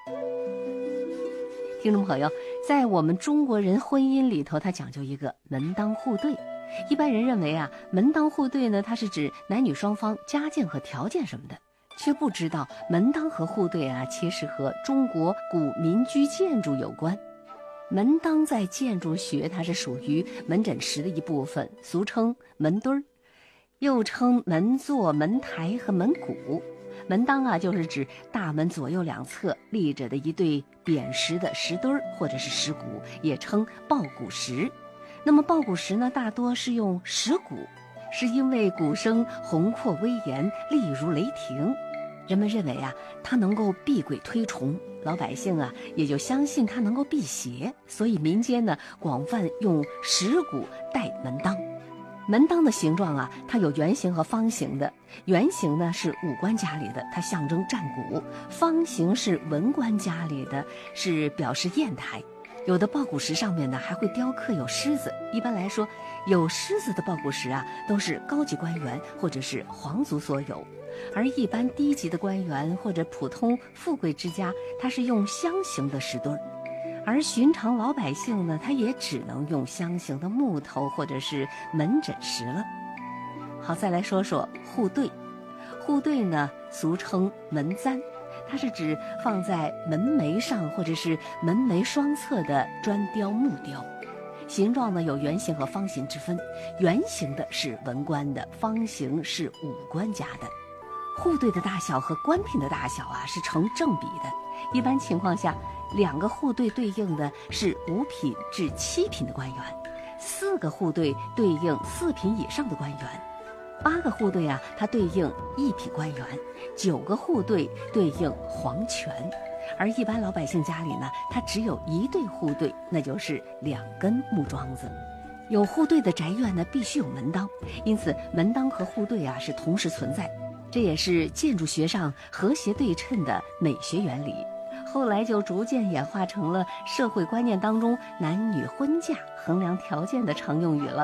听众朋友，在我们中国人婚姻里头，它讲究一个门当户对。一般人认为啊，门当户对呢，它是指男女双方家境和条件什么的，却不知道门当和户对啊，其实和中国古民居建筑有关。门当在建筑学它是属于门诊石的一部分，俗称门墩儿，又称门座、门台和门楁。门当啊，就是指大门左右两侧立着的一对扁实的石墩儿或者是石椁，也称抱椁石。那么抱椁石呢，大多是用石椁，是因为椁声宏阔威严，力如雷霆。人们认为啊，它能够避鬼推虫，老百姓啊也就相信它能够辟邪，所以民间呢广泛用石椁代门当。门当的形状啊，它有圆形和方形的。圆形呢是武官家里的，它象征战鼓；方形是文官家里的，是表示砚台。有的抱椁石上面呢还会雕刻有狮子。一般来说，有狮子的抱椁石啊，都是高级官员或者是皇族所有，而一般低级的官员或者普通富贵之家，它是用箱形的石墩儿。而寻常老百姓呢，他也只能用箱形的木头或者是门诊石了。好，再来说说户对。户对呢，俗称门簪，它是指放在门楣上或者是门楣双侧的砖雕木雕，形状呢有圆形和方形之分，圆形的是文官的，方形是武官家的。户对的大小和官品的大小啊是成正比的，一般情况下2个户对对应的是5品至7品的官员，4个户对对应4品以上的官员，8个户对啊它对应1品官员，9个户对对应皇权。而一般老百姓家里呢，它只有1对户对，那就是2根木桩子。有户对的宅院呢，必须有门当，因此门当和户对啊是同时存在，这也是建筑学上和谐对称的美学原理。后来就逐渐演化成了社会观念当中男女婚嫁衡量条件的常用语了。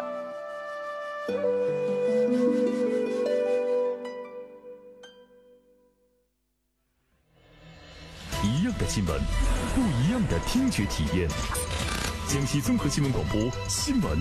一样的新闻，不一样的听觉体验。江西综合新闻广播新闻